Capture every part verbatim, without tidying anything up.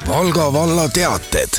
Valga valla teated.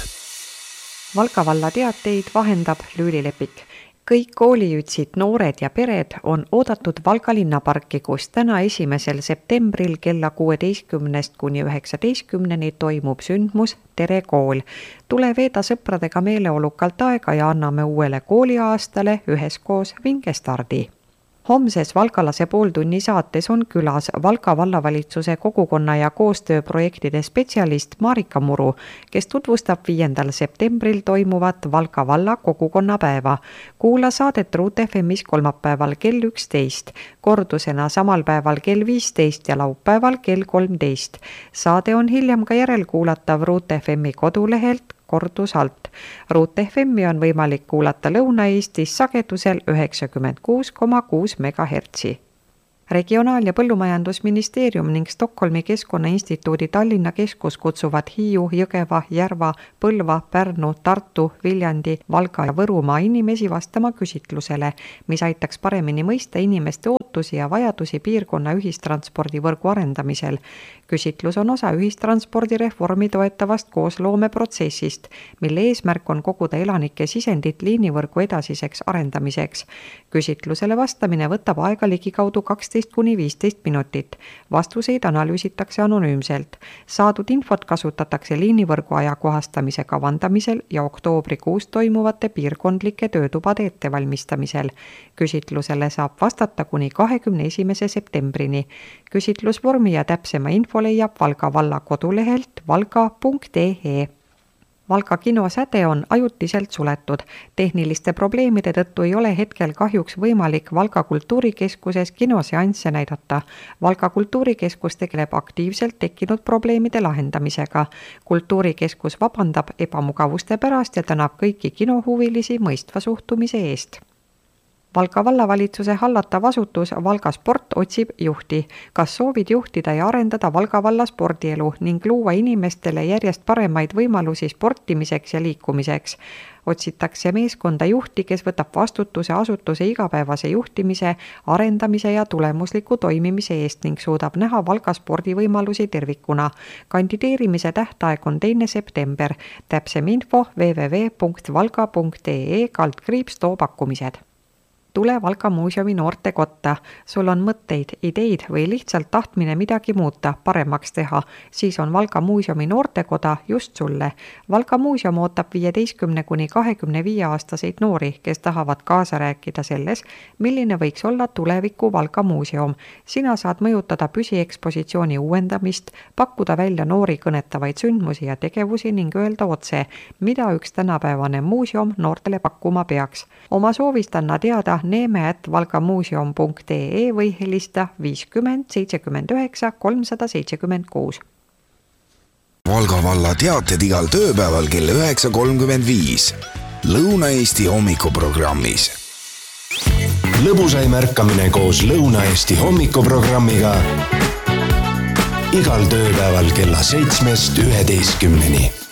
Valga valla teateid vahendab Lüüli Lepik. Kõik kooliütsid, noored ja pered on oodatud Valga linnaparki, kus täna esimesel septembril kella kuueteistkümnest kuni üheksateistkümneni toimub sündmus Tere kool. Tule veeda sõpradega meeleolukalt aega ja anname uuele kooliaastale üheskoos vingestardi. Homses Valgalase pooltunni saates on külas Valga vallavalitsuse kogukonna ja koostööprojektide spetsialist Marika Muru, kes tutvustab viiendal septembril toimuvat Valga valla kogukonnapäeva. Kuula saadet Ruut F M-is kolmapäeval kell üksteist, kordusena samal päeval kell viisteist ja laupäeval kell kolmteist. Saade on hiljem ka järelkuulatav Ruut F M-i kodulehelt kordusalt. Ruut F M-i on võimalik kuulata Lõuna-Eestis sagedusel üheksakümmend kuus koma kuus megahertsi. Regionaal- ja Põllumajandusministeerium ning Stockholmi Keskkonnainstituudi Tallinna keskus kutsuvad Hiiu, Jõgeva, Järva, Põlva, Pärnu, Tartu, Viljandi, Valga ja Võrumaa inimesi vastama küsitlusele, mis aitaks paremini mõista inimeste ootusi ja vajadusi piirkonna ühistranspordivõrgu arendamisel. Küsitlus on osa ühistranspordireformi toetavast koosloomeprotsessist, mille eesmärk on koguda elanike sisendit liinivõrgu edasiseks arendamiseks. Küsitlusele vastamine võtab aega ligikaudu kaksteist kuni viisteist minutit. Vastuseid analüüsitakse anonüümselt. Saadud infot kasutatakse liinivõrgu ajakohastamise kavandamisel ja oktoobrikuus toimuvate piirkondlike töötubade ettevalmistamisel. Küsitlusele saab vastata kuni kahekümne esimese septembrini. Küsitlusvormi ja täpsema info leiab Valga valla kodulehelt valga punkt e e. Valga kinosäde on ajutiselt suletud. Tehniliste probleemide tõttu ei ole hetkel kahjuks võimalik Valga kultuurikeskuses kinoseansse näidata. Valga kultuurikeskus tegeleb aktiivselt tekkinud probleemide lahendamisega. Kultuurikeskus vabandab ebamugavuste pärast ja tänab kõiki kinohuvilisi mõistva suhtumise eest. Valga vallavalitsuse hallatav asutus Valga Sport otsib juhti. Kas soovid juhtida ja arendada Valga valla spordielu ning luua inimestele järjest paremaid võimalusi sportimiseks ja liikumiseks? Otsitakse meeskonda juhti, kes võtab vastutuse asutuse igapäevase juhtimise, arendamise ja tulemusliku toimimise eest ning suudab näha Valga spordivõimalusi tervikuna. Kandideerimise tähtaeg on teine september. Täpsem info w w w punkt valga punkt e e kaldkriips too pakkumised. Tule Valga muuseumi noorte kotta. Sul on mõtteid, ideid või lihtsalt tahtmine midagi muuta, paremaks teha, siis on Valga muuseumi noortekoda just sulle. Valga muuseum ootab viieteistkümne kuni kahekümne viie aastaseid noori, kes tahavad kaasa rääkida selles, milline võiks olla tuleviku Valga muuseum. Sina saad mõjutada püsiekspositsiooni uuendamist, pakkuda välja noori kõnetavaid sündmusi ja tegevusi ning öelda otse, mida üks tänapäevane muuseum noortele pakkuma peaks. Oma soovist anna teada neeme at valgamuuseum punkt e e või helista viiskümmend seitsekümmend üheksa kolmsada seitsekümmend kuus. Valga valla teated igal tööpäeval kell üheksa kolmkümmend viis. Lõuna-Eesti hommikuprogrammis. Lõbusaim ärkamine koos Lõuna-Eesti hommikuprogrammiga igal tööpäeval kella seitsmest üheteistkümneni.